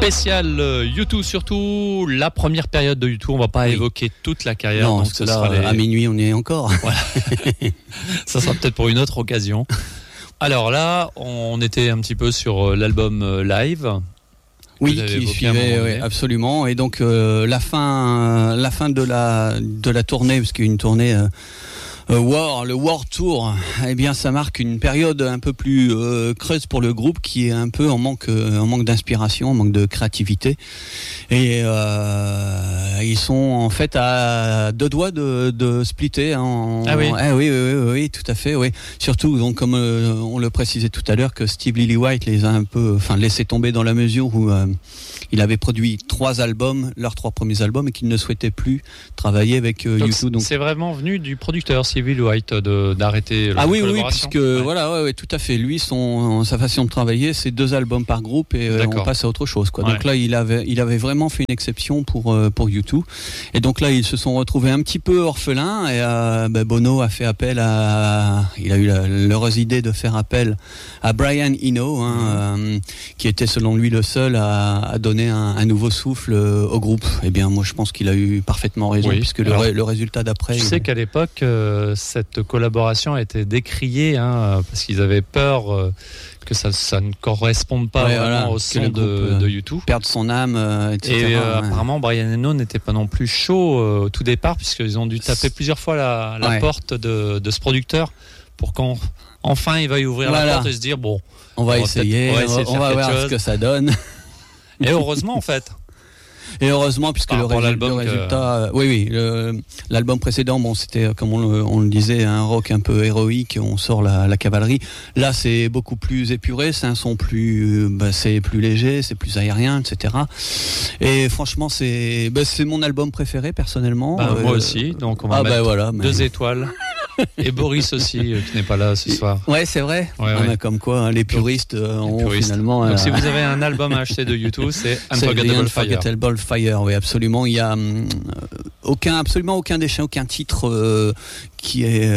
spécial U2, surtout la première période de U2. On va pas évoquer toute la carrière. Non, donc parce que là, à minuit, on y est encore. Voilà. Ça sera peut-être pour une autre occasion. Alors là, on était un petit peu sur l'album live. Oui, qui suivait, oui, absolument. Et donc la fin de la tournée, parce qu'il y a une tournée le War Tour, eh bien ça marque une période un peu plus creuse pour le groupe, qui est un peu en manque d'inspiration, en manque de créativité. Et ils sont en fait à deux doigts de splitter. Ah oui. Oui, tout à fait. Oui. Surtout, donc comme on le précisait tout à l'heure, que Steve Lillywhite les a un peu, laissé tomber dans la mesure où il avait produit 3 albums, leurs 3 premiers albums, et qu'il ne souhaitait plus travailler avec U2. Donc c'est vraiment venu du producteur Steve Lillywhite d'arrêter la collaboration. Oui, puisque voilà, tout à fait. Lui, sa façon de travailler, c'est 2 albums par groupe, et on passe à autre chose, quoi. Donc là, il avait vraiment fait une exception pour U2. Et donc là, ils se sont retrouvés un petit peu orphelins, et Bono a fait appel il a eu l'heureuse idée de faire appel à Brian Eno, qui était selon lui le seul à donner un nouveau souffle au groupe. Eh bien, moi, je pense qu'il a eu parfaitement raison, puisque le résultat d'après... Je sais qu'à l'époque, cette collaboration a été décriée, parce qu'ils avaient peur que ça ne corresponde pas vraiment au son de U2. Perdre son âme, etc. Et apparemment, Brian Eno n'était pas non plus chaud au tout départ, puisqu'ils ont dû taper plusieurs fois la porte de ce producteur pour qu'enfin il veuille ouvrir la porte et se dire, bon... On va essayer, on va voir ce que ça donne. Et heureusement, en fait. Et heureusement, puisque le résultat... l'album précédent, c'était, comme on le disait, un rock un peu héroïque, on sort la cavalerie. Là, c'est beaucoup plus épuré, c'est un son c'est plus léger, c'est plus aérien, etc. Et franchement, c'est mon album préféré, personnellement. Moi aussi, donc on va mettre 2 étoiles. Et Boris aussi, qui n'est pas là ce soir. Ouais, c'est vrai. Comme quoi, les puristes ont finalement... Donc si vous avez un album à acheter de U2, c'est Unforgettable Fire, oui, absolument. Il y a absolument aucun déchet, aucun titre qui est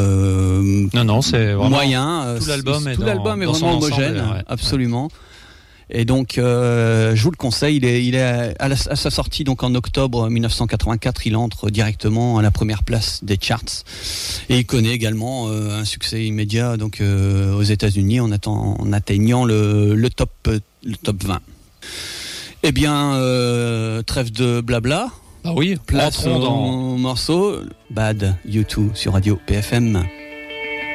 non, c'est vraiment moyen. Tout l'album est vraiment homogène, absolument. Et donc, je vous le conseille. Il est à sa sortie, donc en octobre 1984, il entre directement à la première place des charts. Et il connaît également un succès immédiat, donc aux États-Unis, en atteignant le top 20. Eh bien, trêve de blabla. Ah oui, place dans morceau Bad U2 sur Radio PFM.